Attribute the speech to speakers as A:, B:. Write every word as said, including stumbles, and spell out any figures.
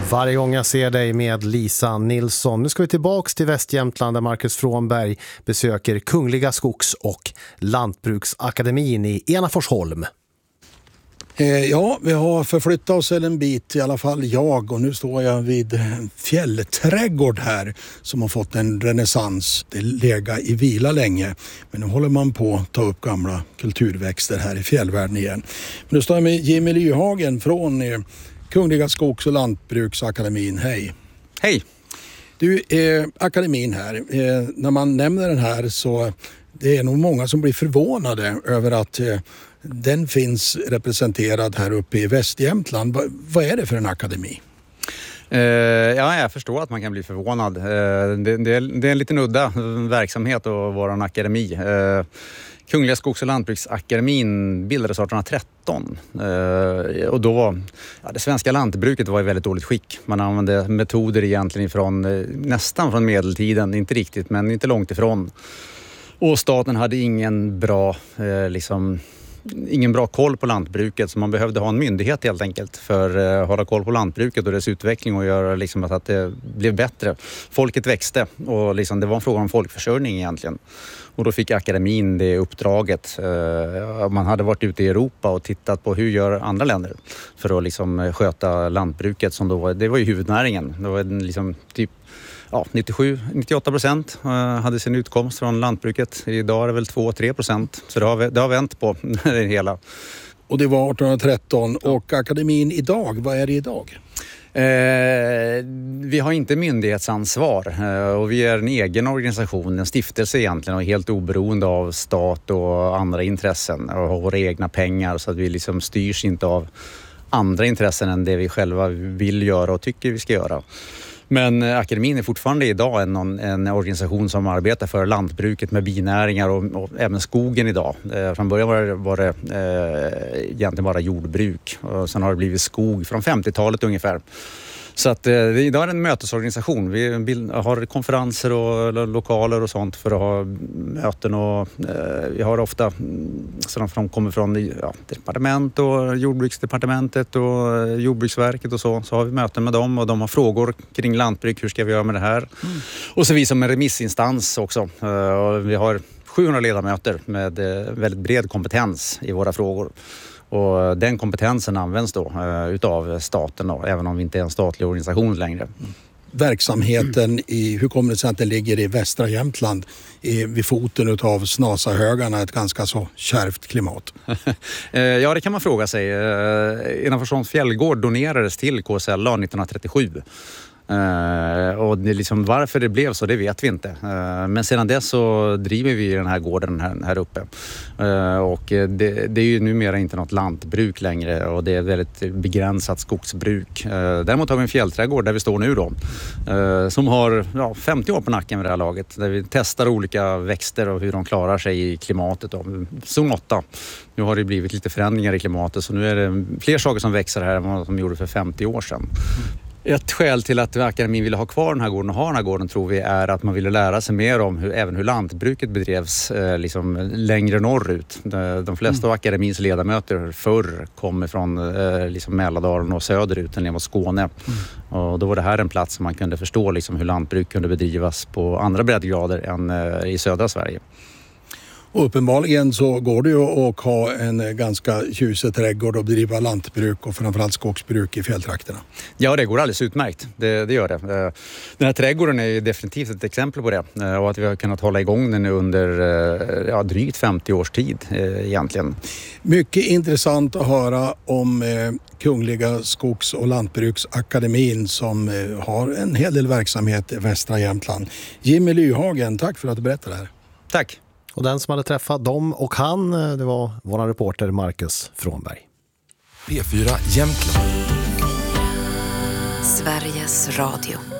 A: Varje gång jag ser dig med Lisa Nilsson. Nu ska vi tillbaka till Västjämtland där Marcus Frånberg besöker Kungliga Skogs- och Lantbruksakademin i Enaforsholm.
B: Ja, vi har förflyttat oss en bit, i alla fall jag, och nu står jag vid en fjällträdgård här som har fått en renässans. Det legat i vila länge, men nu håller man på att ta upp gamla kulturväxter här i fjällvärlden igen. Men nu står jag med Jimmy Lyhagen från Kungliga Skogs- och Lantbruksakademin. Hej!
C: Hej!
B: Du, eh, akademin här, eh, när man nämner den här så det är nog många som blir förvånade över att eh, den finns representerad här uppe i Västjämtland. Va, vad är det för en akademi?
C: Uh, ja, jag förstår att man kan bli förvånad. Uh, det, det, är, det är en liten udda verksamhet och vår akademi. Uh, Kungliga Skogs- och Lantbruksakademin bildades arton tretton uh, och då var ja, det svenska lantbruket var i väldigt dåligt skick. Man använde metoder egentligen från, uh, nästan från medeltiden, inte riktigt men inte långt ifrån. Och staten hade ingen bra uh, liksom ingen bra koll på lantbruket, så man behövde ha en myndighet helt enkelt för att uh, hålla koll på lantbruket och dess utveckling och göra liksom att, att det blev bättre. Folket växte och liksom, det var en fråga om folkförsörjning egentligen. Och då fick akademin det uppdraget. Uh, man hade varit ute i Europa och tittat på hur gör andra länder för att liksom sköta lantbruket som då var, det var ju huvudnäringen. Det var liksom typ Ja, nittiosju till nittioåtta procent hade sin utkomst från lantbruket. Idag är det väl två till tre procent. Så det har, det har vänt på det hela.
B: Och det var arton tretton. Och akademin idag, vad är det idag?
C: Eh, vi har inte myndighetsansvar eh, och vi är en egen organisation, en stiftelse egentligen och helt oberoende av stat och andra intressen och har våra egna pengar så att vi liksom styrs inte av andra intressen än det vi själva vill göra och tycker vi ska göra. Men akademin är fortfarande idag en, en organisation som arbetar för lantbruket med binäringar och, och även skogen idag. Eh, från början var det, var det eh, egentligen bara jordbruk och sen har det blivit skog från femtiotalet ungefär. Så att eh, idag är det en mötesorganisation. Vi bild, har konferenser och lo, lokaler och sånt för att ha möten och eh, vi har ofta sådana som kommer från ja, departement och jordbruksdepartementet och eh, jordbruksverket och så. Så har vi möten med dem och de har frågor kring lantbruk. Hur ska vi göra med det här? Mm. Och så vi som en remissinstans också. Eh, och vi har sjuhundra ledamöter med eh, väldigt bred kompetens i våra frågor. Och den kompetensen används då uh, utav staten då, även om vi inte är en statlig organisation längre. Mm.
B: Verksamheten, i, hur kommer det sig att den ligger i västra Jämtland i, vid foten utav Snasahögarna, ett ganska så kärvt klimat?
C: Ja, det kan man fråga sig. Uh, Enaforsholms fjällgård donerades till K S L A nittonhundratrettiosju. Uh, och det liksom, varför det blev så, det vet vi inte. Uh, men sedan dess så driver vi den här gården här, här uppe. Uh, och det, det är ju numera inte något lantbruk längre och det är väldigt begränsat skogsbruk. Uh, däremot har vi en fjällträdgård där vi står nu då. Uh, som har ja, femtio år på nacken med det här laget. Där vi testar olika växter och hur de klarar sig i klimatet. Då. Zon åtta. Nu har det blivit lite förändringar i klimatet så nu är det fler saker som växer här än vad de gjorde för femtio år sedan. Ett skäl till att akademin ville ha kvar den här gården och ha den här gården tror vi är att man ville lära sig mer om hur, även hur lantbruket bedrevs eh, liksom längre norrut. De, de flesta mm. av akademins ledamöter förr kommer från eh, liksom Mälardalen och söderut ner mot Skåne. Mm. Och då var det här en plats som man kunde förstå liksom, hur lantbruk kunde bedrivas på andra breddgrader än eh, i södra Sverige.
B: Och uppenbarligen så går det ju att ha en ganska tjusig trädgård och bedriva lantbruk och framförallt skogsbruk i fjälltrakterna.
C: Ja, det går alldeles utmärkt. Det, det gör det. Den här trädgården är definitivt ett exempel på det. Och att vi har kunnat hålla igång den under ja, drygt femtio års tid egentligen.
B: Mycket intressant att höra om Kungliga Skogs- och Lantbruksakademin som har en hel del verksamhet i västra Jämtland. Jimmy Lyhagen, tack för att du berättade här.
C: Tack.
A: Och den som hade träffat dem och han, det var vår reporter Marcus Frånberg.
D: P fyra Jämtland.
E: Sveriges Radio.